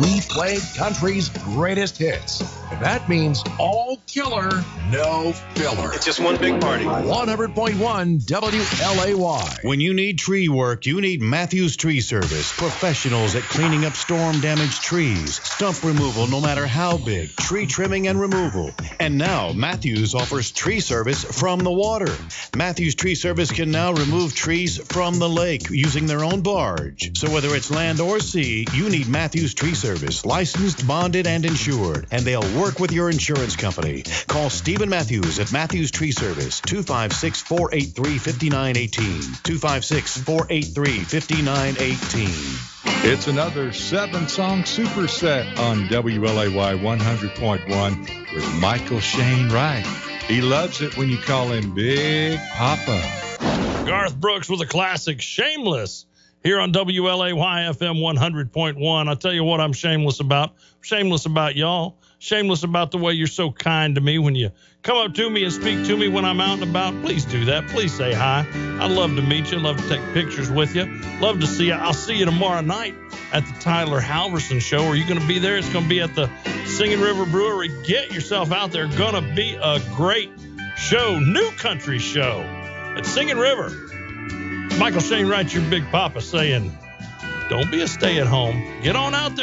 We play country's greatest hits. That means all killer, no filler. It's just one big party. 100.1 WLAY. When you need tree work, you need Matthews Tree Service. Professionals at cleaning up storm-damaged trees, stump removal no matter how big, tree trimming and removal. And now Matthews offers tree service from the water. Matthews Tree Service can now remove trees from the lake using their own barge. So whether it's land or sea, you need Matthews Tree Service, licensed, bonded, and insured. And they'll work with your insurance company. Call Stephen Matthews at Matthews Tree Service, 256-483-5918. 256-483-5918. It's another 7-song superset on WLAY 100.1 with Michael Shane Wright. He loves it when you call him Big Papa. Garth Brooks with a classic, Shameless, here on WLAY FM 100.1. I'll tell you what I'm shameless about. Shameless about y'all. Shameless about the way you're so kind to me when you come up to me and speak to me when I'm out and about. Please do that. Please say hi. I'd love to meet you. Love to take pictures with you. Love to see you. I'll see you tomorrow night at the Tyler Halverson Show. Are you going to be there? It's going to be at the Singing River Brewery. Get yourself out there. Going to be a great show. New country show at Singing River. Michael Shane Wright, your Big Papa, saying, don't be a stay-at-home. Get on out there.